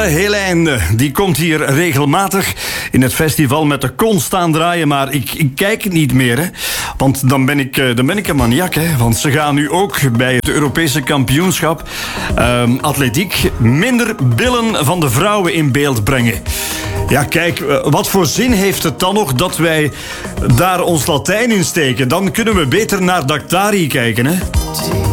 Helijn, die komt hier regelmatig in het festival met de kont staan draaien, maar ik kijk niet meer, hè. Want dan ben ik een maniak, hè. Want ze gaan nu ook bij het Europese kampioenschap atletiek minder billen van de vrouwen in beeld brengen. Ja, kijk, wat voor zin heeft het dan nog dat wij daar ons Latijn in steken? Dan kunnen we beter naar Daktari kijken, hè.